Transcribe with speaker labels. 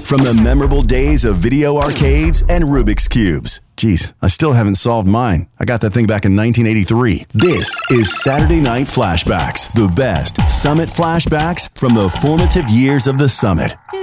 Speaker 1: From the memorable days of video arcades and Rubik's Cubes. Geez, I still haven't solved mine. I got that thing back in 1983. This is Saturday Night Flashbacks, the best Summit flashbacks from the formative years of the Summit.